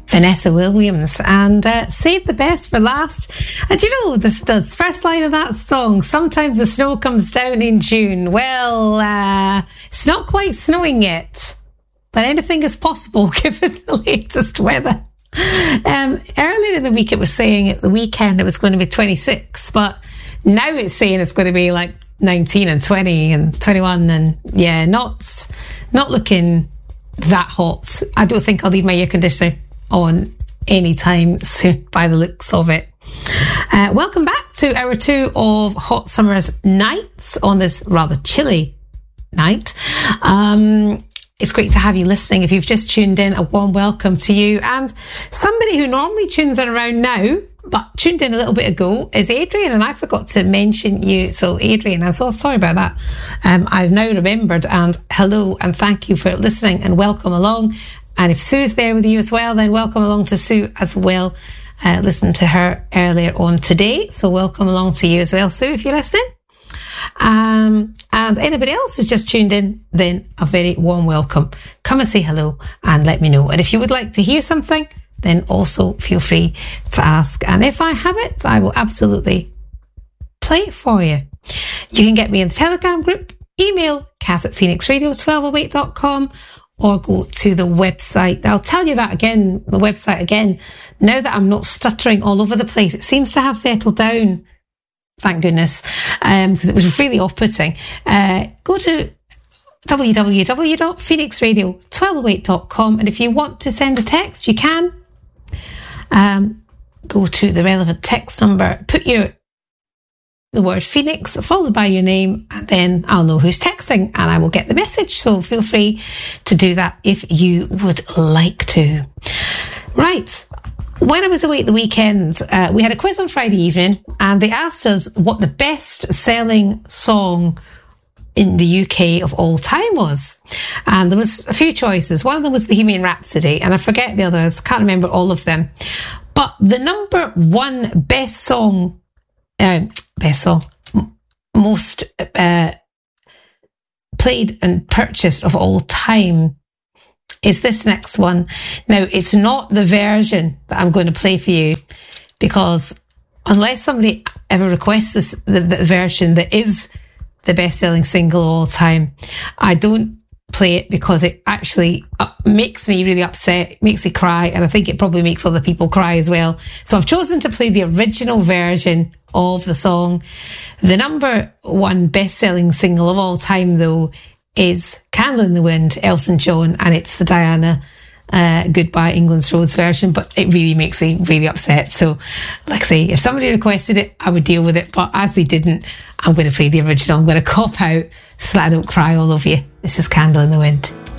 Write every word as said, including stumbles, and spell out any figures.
Vanessa Williams, and uh, save the best for last. And you know, this, this first line of that song, sometimes the snow comes down in June. Well, uh, it's not quite snowing yet, but anything is possible given the latest weather. Um, earlier in the week it was saying at the weekend it was going to be twenty-six, but now it's saying it's going to be like nineteen and twenty and twenty-one, and yeah, not, not looking that hot. I don't think I'll leave my air conditioner on any time soon by the looks of it. Uh, welcome back to hour two of Hot Summer's Nights on this rather chilly night. Um, it's great to have you listening. If you've just tuned in, a warm welcome to you. And somebody who normally tunes in around now, but tuned in a little bit ago, is Adrian, and I forgot to mention you. So Adrian, I'm so sorry about that. Um, I've now remembered, and hello and thank you for listening and welcome along. And if Sue's there with you as well, then welcome along to Sue as well. Uh, listened to her earlier on today, so welcome along to you as well, Sue, if you're listening. Um, and anybody else who's just tuned in, then a very warm welcome. Come and say hello and let me know. And if you would like to hear something, then also feel free to ask. And if I have it, I will absolutely play it for you. You can get me in the Telegram group, email cass at phoenix radio twelve oh eight dot com, or go to the website. I'll tell you that again, the website again, now that I'm not stuttering all over the place. It seems to have settled down, thank goodness, um, because it was really off-putting. Uh, go to w w w dot phoenix radio twelve oh eight dot com, and if you want to send a text, you can. Um, go to the relevant text number, put your the word Phoenix followed by your name, and then I'll know who's texting and I will get the message. So feel free to do that if you would like to. Right. When I was away at the weekend, uh, we had a quiz on Friday evening, and they asked us what the best selling song in the U K of all time was. And there was a few choices. One of them was Bohemian Rhapsody, and I forget the others. Can't remember all of them. But the number one best song Uh, best song, m- most uh, played and purchased of all time is this next one. Now, it's not the version that I'm going to play for you, because unless somebody ever requests this, the, the version that is the best-selling single of all time, I don't play it, because it actually uh, makes me really upset, it makes me cry, and I think it probably makes other people cry as well. So I've chosen to play the original version of the song. The number one best-selling single of all time, though, is Candle in the Wind, Elton John, and it's the Diana uh, Goodbye England's Roads version, but it really makes me really upset. So, like I say, if somebody requested it, I would deal with it, but as they didn't, I'm going to play the original. I'm going to cop out so that I don't cry all over you. This is Candle in the Wind.